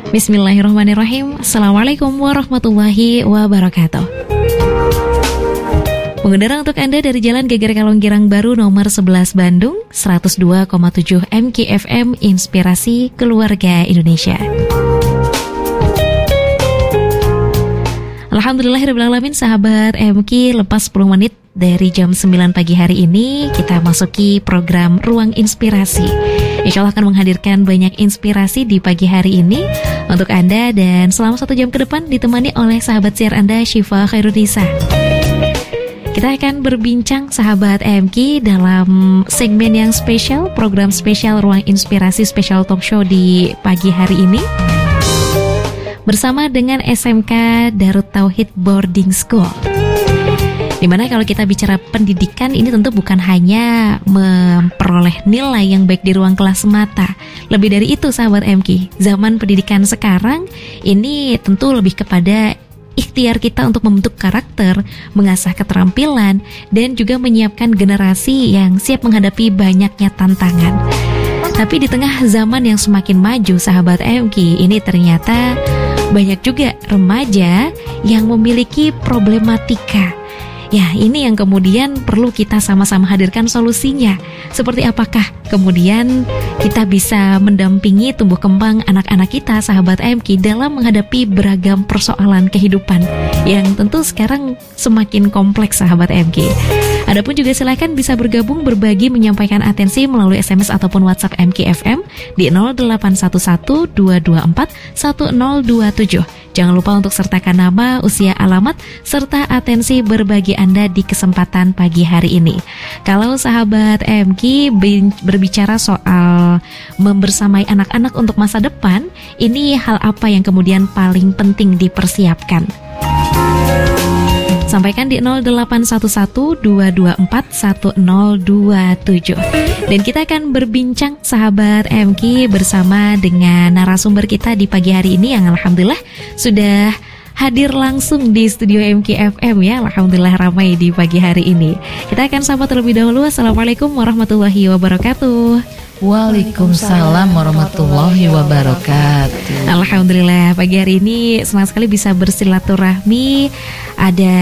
Bismillahirrahmanirrahim. Assalamualaikum warahmatullahi wabarakatuh. Mengudara untuk Anda dari Jalan Geger Kalonggirang Baru nomor 11 Bandung, 102,7 MKFM Inspirasi Keluarga Indonesia. Alhamdulillahirrahmanirrahim, sahabat MK, lepas 10 menit dari jam 9 pagi hari ini kita masuki program Ruang Inspirasi. Insya Allah akan menghadirkan banyak inspirasi di pagi hari ini untuk Anda, dan selama 1 jam ke depan ditemani oleh sahabat siar Anda, Syifa Khairunisa. Kita akan berbincang sahabat MK dalam segmen yang spesial, program spesial Ruang Inspirasi Special Talk Show di pagi hari ini bersama dengan SMK Darut Tauhid Boarding School. Dimana kalau kita bicara pendidikan ini tentu bukan hanya memperoleh nilai yang baik di ruang kelas semata. Lebih dari itu sahabat MK, zaman pendidikan sekarang ini tentu lebih kepada ikhtiar kita untuk membentuk karakter, mengasah keterampilan, dan juga menyiapkan generasi yang siap menghadapi banyaknya tantangan. Tapi di tengah zaman yang semakin maju sahabat MK, ini ternyata banyak juga remaja yang memiliki problematika. Ya, ini yang kemudian perlu kita sama-sama hadirkan solusinya. Seperti apakah kemudian kita bisa mendampingi tumbuh kembang anak-anak kita, sahabat MK, dalam menghadapi beragam persoalan kehidupan yang tentu sekarang semakin kompleks, sahabat MK. Adapun juga silakan bisa bergabung, berbagi, menyampaikan atensi melalui SMS ataupun WhatsApp MKFM di 0811-224-1027. Jangan lupa untuk sertakan nama, usia, alamat, serta atensi berbagi Anda di kesempatan pagi hari ini. Kalau sahabat MK berbicara soal membersamai anak-anak untuk masa depan, ini hal apa yang kemudian paling penting dipersiapkan? Sampaikan di 0811-224-1027. Dan kita akan berbincang sahabat MK bersama dengan narasumber kita di pagi hari ini yang alhamdulillah sudah hadir langsung di studio MKFM ya. Alhamdulillah ramai di pagi hari ini. Kita akan sapa terlebih dahulu. Assalamualaikum warahmatullahi wabarakatuh. Waalaikumsalam warahmatullahi wabarakatuh. Alhamdulillah pagi hari ini senang sekali bisa bersilaturahmi. Ada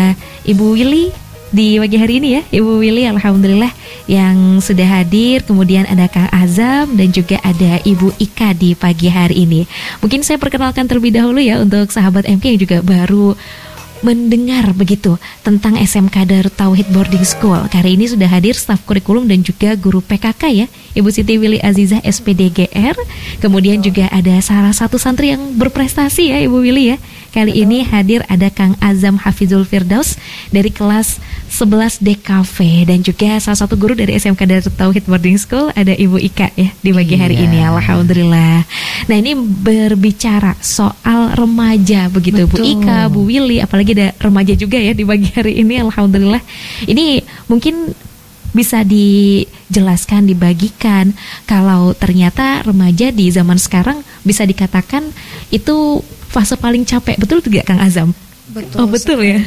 Ibu Willy di pagi hari ini ya, Ibu Willy alhamdulillah yang sudah hadir. Kemudian ada Kang Azam dan juga ada Ibu Ika di pagi hari ini. Mungkin saya perkenalkan terlebih dahulu ya untuk sahabat MK yang juga baru mendengar begitu tentang SMK Darut Tauhid Boarding School. Kali ini sudah hadir staf kurikulum dan juga guru PKK ya, Ibu Siti Willy Azizah SPDGR. Kemudian juga ada salah satu santri yang berprestasi ya, Ibu Willy ya. Kali ini hadir ada Kang Azam Hafizul Firdaus dari kelas 11 DKV, dan juga salah satu guru dari SMK Darut Tauhid Boarding School ada Ibu Ika ya di pagi hari ini. Alhamdulillah. Nah, ini berbicara soal remaja begitu. Betul. Bu Ika, Bu Willy, apalagi ada remaja juga ya di pagi hari ini. Alhamdulillah. Ini mungkin bisa dijelaskan, dibagikan kalau ternyata remaja di zaman sekarang bisa dikatakan itu fase paling capek. Betul tidak Kang Azam? Betul. Oh betul ya.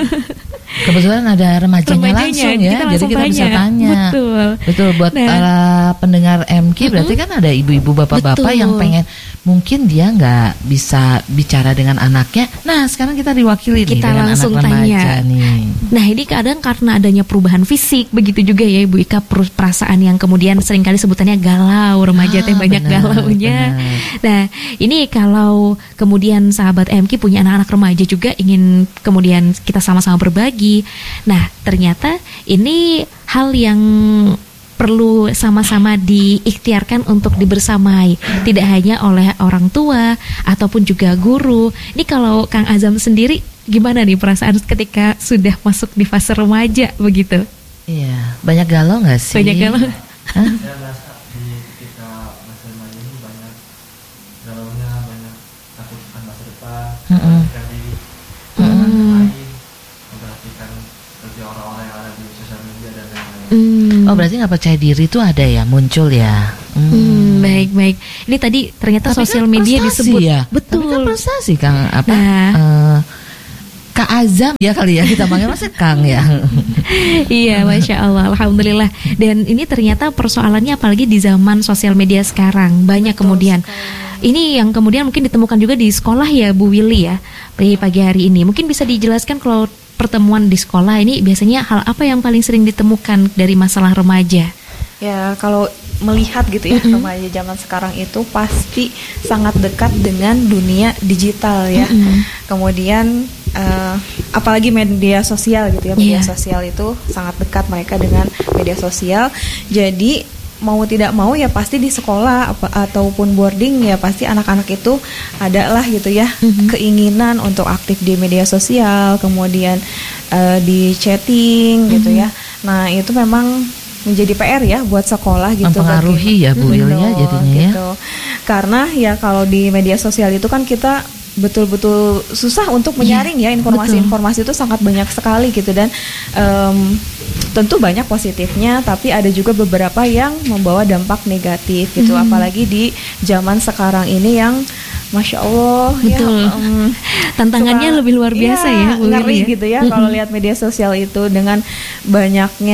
Kebetulan ada remajanya langsung ya, jadi kita bisa tanya. Betul buat para pendengar MK, berarti kan ada ibu-ibu, bapak-bapak yang pengen, mungkin dia nggak bisa bicara dengan anaknya. Nah sekarang kita diwakili nih dengan langsung anak remaja nih. Nah ini kadang karena adanya perubahan fisik, begitu juga ya Ibu Ika, perasaan yang kemudian seringkali sebutannya galau, remaja teh banyak galaunya. Nah ini kalau kemudian sahabat MK punya anak-anak remaja juga ingin kemudian kita sama-sama berbagi. Nah ternyata ini hal yang perlu sama-sama diikhtiarkan untuk dibersamai, tidak hanya oleh orang tua ataupun juga guru. Ini kalau Kang Azam sendiri gimana nih perasaan ketika sudah masuk di fase remaja begitu? Iya, banyak galau nggak sih? Banyak galau. Saya merasa ketika masa remaja ini banyak galaunya, banyak takut akan masa depan, memperhatikan diri, lain, memperhatikan seperti orang-orang yang ada di sosial media dan lain-lain. Oh berarti nggak percaya diri itu ada ya, muncul ya. Baik. Ini tadi ternyata tapi sosial kan media disebut ya? Betul. Tapi kan prestasi Kang apa? Kak Azam ya kali ya, kita panggil masa Kang ya. Iya, Masya Allah, Alhamdulillah. Dan ini ternyata persoalannya apalagi di zaman sosial media sekarang. Banyak kemudian Ini yang kemudian mungkin ditemukan juga di sekolah ya Bu Willy ya, di pagi hari ini. Mungkin bisa dijelaskan kalau pertemuan di sekolah ini biasanya hal apa yang paling sering ditemukan dari masalah remaja? Ya, kalau melihat gitu ya, remaja zaman sekarang itu pasti sangat dekat dengan dunia digital ya. Kemudian apalagi media sosial gitu ya, media sosial itu sangat dekat mereka dengan media sosial. Jadi mau tidak mau ya pasti di sekolah ataupun boarding ya pasti anak-anak itu adalah gitu ya keinginan untuk aktif di media sosial, kemudian di chatting gitu ya. Nah itu memang menjadi PR ya buat sekolah gitu. Mempengaruhi ya Bu Wil ya jadinya gitu. Ya. Karena ya kalau di media sosial itu kan kita betul-betul susah untuk menyaring ya informasi-informasi itu sangat banyak sekali gitu dan tentu banyak positifnya tapi ada juga beberapa yang membawa dampak negatif gitu apalagi di zaman sekarang ini yang Masya Allah betul. Ya, tantangannya lebih luar biasa ya Bu ngeri ya. gitu ya kalau lihat media sosial itu dengan banyaknya